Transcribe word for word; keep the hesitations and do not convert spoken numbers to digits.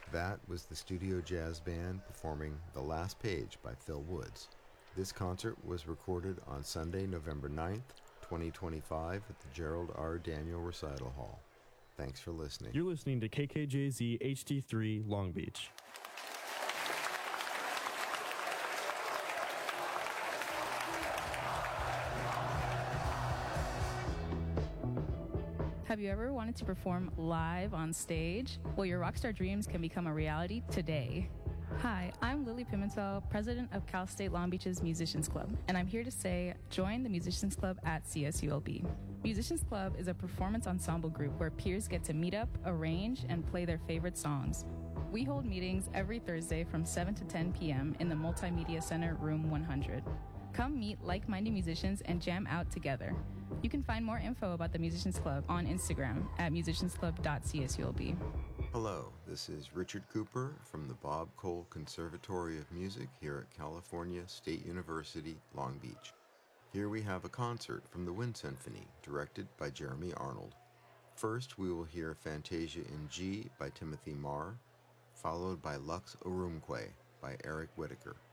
That was the Studio Jazz Band performing The Last Page by Phil Woods. This concert was recorded on Sunday, November ninth, twenty twenty-five at the Gerald R. Daniel Recital Hall. Thanks for listening. You're listening to K K J Z H D three Long Beach. Have you ever wanted to perform live on stage? Well, your rockstar dreams can become a reality today. Hi, I'm Lily Pimentel, president of Cal State Long Beach's Musicians Club, and I'm here to say join the Musicians Club at C S U L B. Musicians Club is a performance ensemble group where peers get to meet up, arrange, and play their favorite songs. We hold meetings every Thursday from seven to ten p.m. in the Multimedia Center, room one hundred. Come meet like-minded musicians and jam out together. You can find more info about the Musicians Club on Instagram at musicians club dot c s u l b. Hello, this is Richard Cooper from the Bob Cole Conservatory of Music here at California State University, Long Beach. Here we have a concert from the Wind Symphony, directed by Jeremy Arnold. First, we will hear Fantasia in G by Timothy Marr, followed by Lux Orumque by Eric Whitaker.